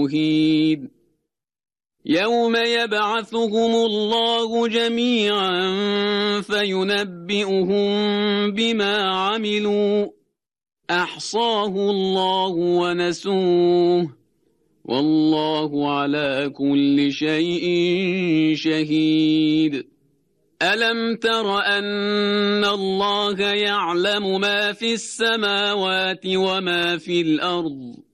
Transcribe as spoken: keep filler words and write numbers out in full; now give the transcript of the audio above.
شهيد يوم يبعثهم الله جميعا فينبئهم بما عملوا أحصاه الله ونسوه والله على كل شيء شهيد ألم تر أن الله يعلم ما في السماوات وما في الأرض